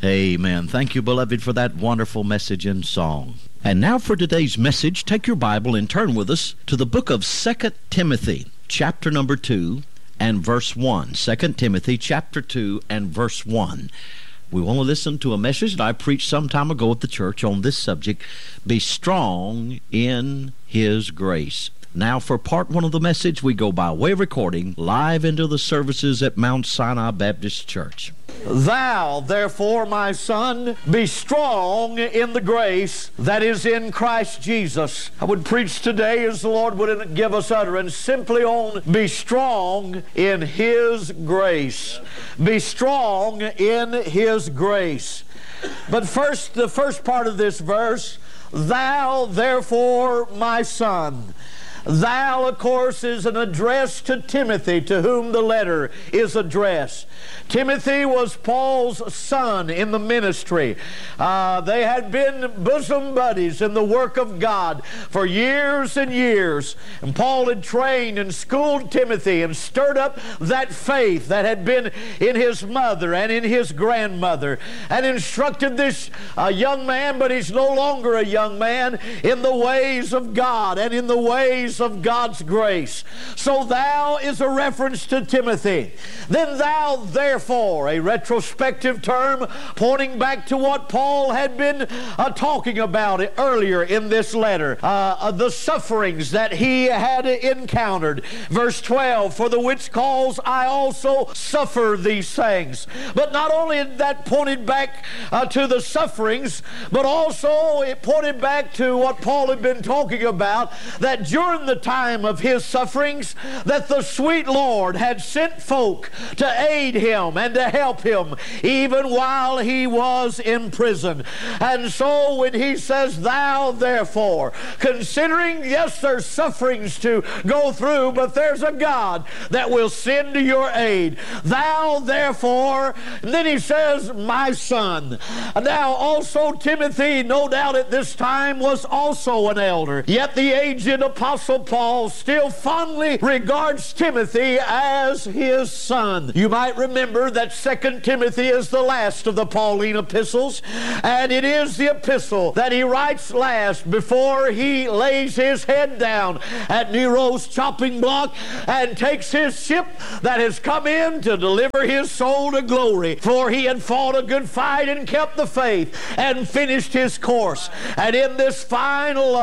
Amen. Thank you, beloved, for that wonderful message and song. And now for today's message, take your Bible and turn with us to the book of 2 Timothy, chapter number 2 and verse 1. 2 Timothy, chapter 2 and verse 1. We want to listen to a message that I preached some time ago at the church on this subject, Be Strong in His Grace. Now for part one of the message, we go by way of recording live into the services at Mount Sinai Baptist Church. Thou, therefore, my son, be strong in the grace that is in Christ Jesus. I would preach today, as the Lord would give us utterance, simply on be strong in His grace. Be strong in His grace. But first, the first part of this verse, thou, therefore, my son. Thou, of course, is an address to Timothy, to whom the letter is addressed. Timothy was Paul's son in the ministry. They had been bosom buddies in the work of God for years and years. And Paul had trained and schooled Timothy and stirred up that faith that had been in his mother and in his grandmother, and instructed this young man, but he's no longer a young man, in the ways of God and in the ways of God's grace. So thou is a reference to Timothy. Then thou, therefore, a retrospective term pointing back to what Paul had been talking about earlier in this letter, the sufferings that he had encountered. Verse 12, for the which cause I also suffer these things. But not only that pointed back to the sufferings, but also it pointed back to what Paul had been talking about, that during the time of his sufferings, that the sweet Lord had sent folk to aid him and to help him even while he was in prison. And so when he says thou, therefore, considering, yes, there's sufferings to go through, but there's a God that will send to your aid. Thou, therefore, and then he says, my son. Now also Timothy, no doubt at this time, was also an elder. Yet the aged apostle Paul still fondly regards Timothy as his son. You might remember that 2 Timothy is the last of the Pauline epistles, and it is the epistle that he writes last before he lays his head down at Nero's chopping block and takes his ship that has come in to deliver his soul to glory. For he had fought a good fight and kept the faith and finished his course. And in this final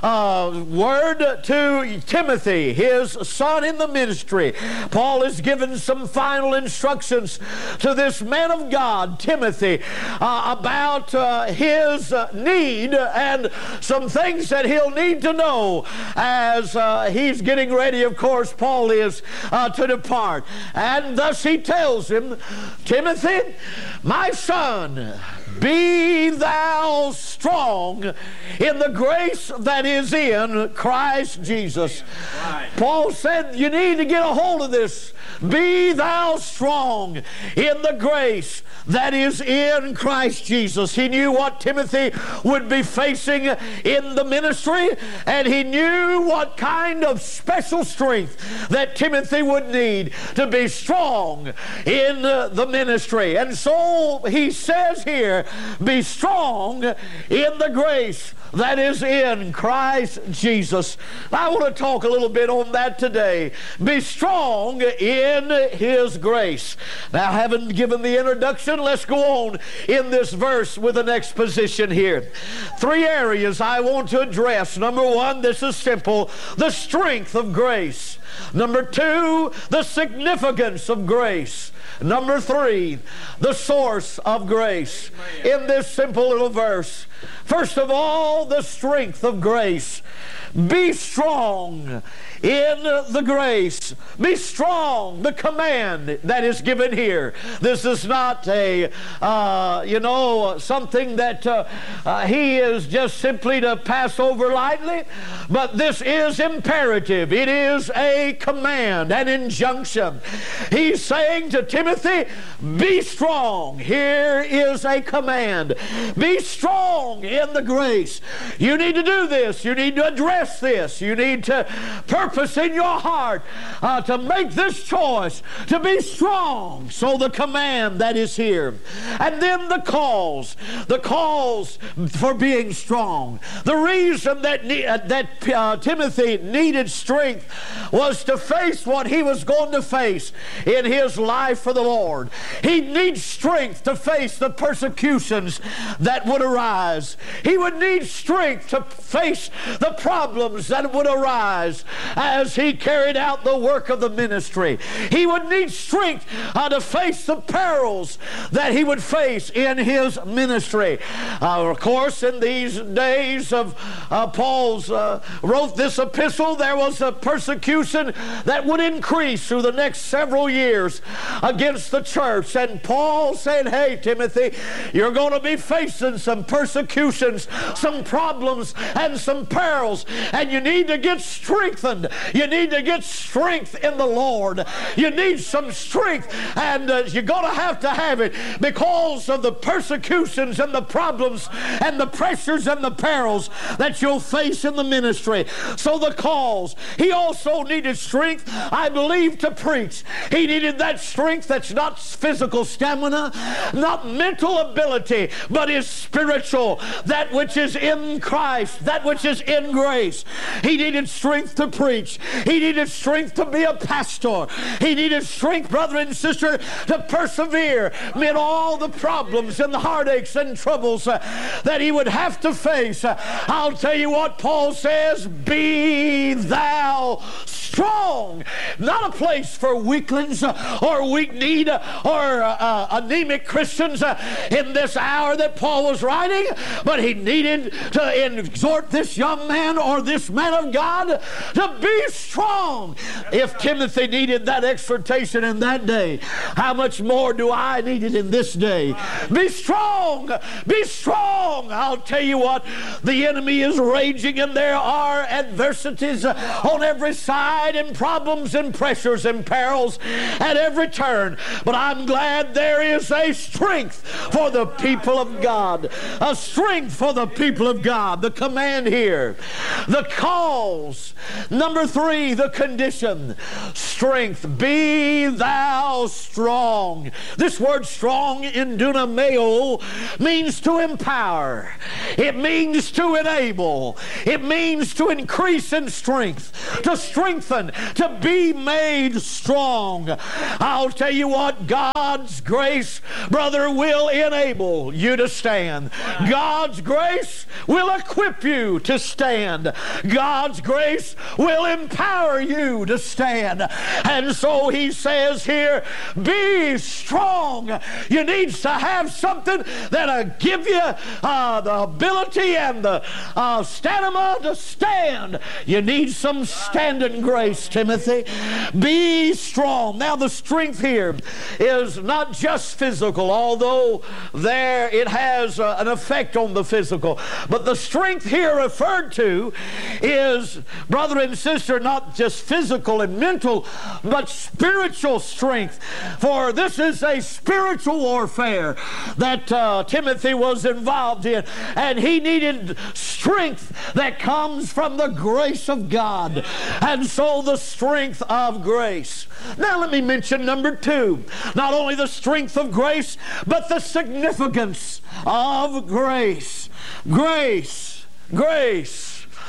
word to Timothy, his son in the ministry, Paul has given some final instructions to this man of God, Timothy, about his need and some things that he'll need to know as he's getting ready, of course, Paul is, to depart. And thus he tells him, Timothy, my son, be thou strong in the grace that is in Christ Jesus. Right. Paul said you need to get a hold of this. Be thou strong in the grace that is in Christ Jesus. He knew what Timothy would be facing in the ministry, and he knew what kind of special strength that Timothy would need to be strong in the ministry. And so he says here, be strong in the grace that is in Christ Jesus. I want to talk a little bit on that today. Be strong in His grace. Now, having given the introduction, let's go on in this verse with an exposition here. Three areas I want to address. Number one, this is simple, the strength of grace. Number two, the significance of grace. Number three, the source of grace. In this simple little verse, first of all, the strength of grace. Be strong in the grace. Be strong, the command that is given here. This is not a, something that he is just simply to pass over lightly, but this is imperative. It is a command, an injunction. He's saying to Timothy, be strong. Here is a command. Be strong in the grace. You need to do this. You need to address confess this. You need to purpose in your heart to make this choice, to be strong. So the command that is here. And then the cause for being strong. The reason that Timothy needed strength was to face what he was going to face in his life for the Lord. He needs strength to face the persecutions that would arise. He would need strength to face the problems that would arise as he carried out the work of the ministry. He would need strength to face the perils that he would face in his ministry. Of course, in these days of Paul's wrote this epistle, there was a persecution that would increase through the next several years against the church. And Paul said, hey, Timothy, you're going to be facing some persecutions, some problems, and some perils, and you need to get strengthened. You need to get strength in the Lord. You need some strength, and you're going to have it because of the persecutions and the problems and the pressures and the perils that you'll face in the ministry. So the cause. He also needed strength, I believe, to preach. He needed that strength that's not physical stamina, not mental ability, but is spiritual, that which is in Christ, that which is in grace. He needed strength to preach. He needed strength to be a pastor. He needed strength, brother and sister, to persevere amid all the problems and the heartaches and troubles that he would have to face. I'll tell you what Paul says, be thou strong. Not a place for weaklings or weak-kneed or anemic Christians in this hour that Paul was writing, but he needed to exhort this young man or this man of God to be strong. If Timothy needed that exhortation in that day, how much more do I need it in this day? Be strong! Be strong! I'll tell you what, the enemy is raging and there are adversities on every side and problems and pressures and perils at every turn. But I'm glad there is a strength for the people of God. A strength for the people of God. The command here. The cause. Number 3, the condition. Strength. Be thou strong. This word strong in dunameo means to empower. It means to enable. It means to increase in strength. To strengthen. To be made strong. I'll tell you what, God's grace, brother, will enable you to stand. God's grace will equip you to stand. God's grace will empower you to stand. And so he says here, be strong. You need to have something that'll give you the ability and the stamina to stand. You need some standing grace, Timothy. Be strong. Now the strength here is not just physical, although there it has an effect on the physical. But the strength here referred to is, brother and sister, not just physical and mental, but spiritual strength. For this is a spiritual warfare that Timothy was involved in. And he needed strength that comes from the grace of God. And so the strength of grace. Now let me mention number 2. Not only the strength of grace, but the significance of grace. Grace. Grace.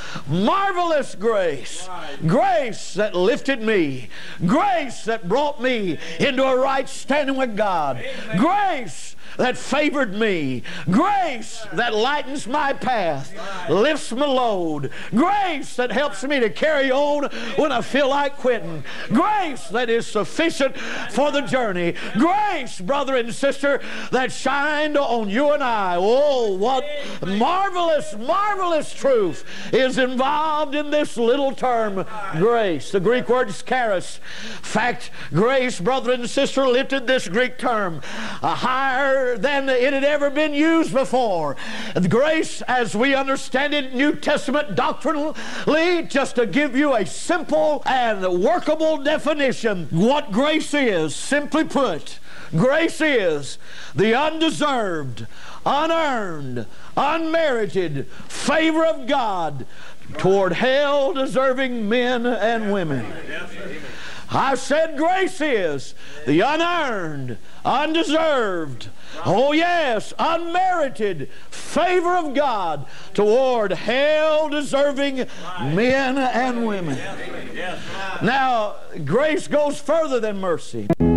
Marvelous grace. Grace that lifted me. Grace that brought me into a right standing with God. Grace that favored me. Grace that lightens my path, lifts my load. Grace that helps me to carry on when I feel like quitting. Grace that is sufficient for the journey. Grace, brother and sister, that shined on you and I. Oh, what marvelous, marvelous truth is involved in this little term, grace. The Greek word is charis. Fact, grace, brother and sister, lifted this Greek term higher than it had ever been used before. Grace, as we understand it, New Testament doctrinally, just to give you a simple and workable definition, what grace is, simply put, grace is the undeserved, unearned, unmerited favor of God toward hell-deserving men and women. I've said grace is the unearned, undeserved, oh yes, unmerited favor of God toward hell-deserving men and women. Now, grace goes further than mercy.